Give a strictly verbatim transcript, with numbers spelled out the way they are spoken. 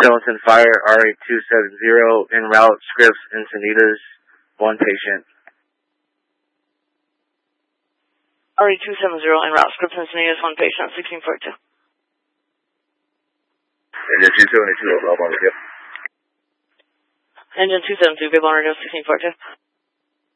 Pendleton Fire, R A two seven zero, en route, Scripps, Encinitas, one patient. R A two seven zero, en route, Scripps, Encinitas, one patient, sixteen forty-two. Engine two seventy-two, up on radio. Engine two seventy-two, Vape on radio, sixteen forty-two.